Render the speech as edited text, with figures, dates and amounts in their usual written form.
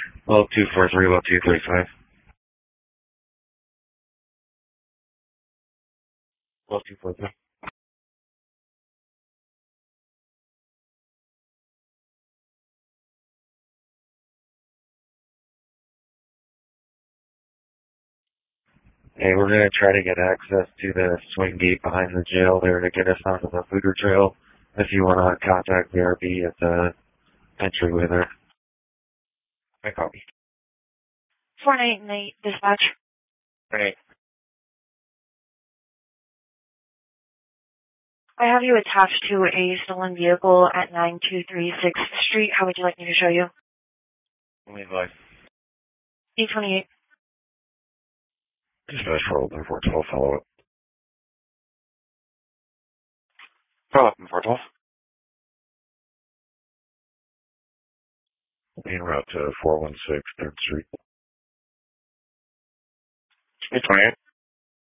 Well, 243, well, 235. Well, 243. Hey, we're going to try to get access to the swing gate behind the jail there to get us onto the Fluger Trail. If you want to contact the RB at the entryway there. I copy. 498 dispatch. Hey. I have you attached to a stolen vehicle at 9236 Street. How would you like me to show you? Levi. D28. Dispatch for open 412, follow up. Follow up in 412. En route to 416 3rd Street. 828.